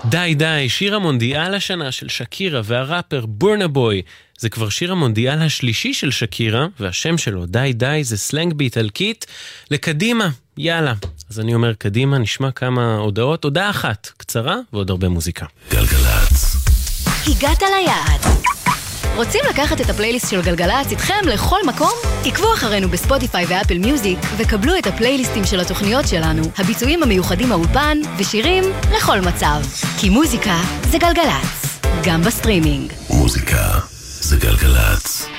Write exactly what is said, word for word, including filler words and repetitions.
די די, שיר המונדיאל השנה של שקירה והראפר בורנה בוי. זה כבר שיר המונדיאל השלישי של שקירה, והשם שלו, די די, זה סלנג באיטלקית לקדימה. יאללה, אז אני אומר קדימה, נשמע כמה הודעות. הודעה אחת, קצרה ועוד הרבה מוזיקה. גלגלץ. הגעת ליעד. רוצים לקחת את הפלייליסט של גלגלץ איתכם לכל מקום? עקבו אחרינו בספוטיפיי ואפל מיוזיק וקבלו את הפלייליסטים של התוכניות שלנו, הביצועים המיוחדים מהאולפן ושירים לכל מצב. כי מוזיקה זה גלגלץ, גם בסטרימינג. מוזיקה זה גלגלץ.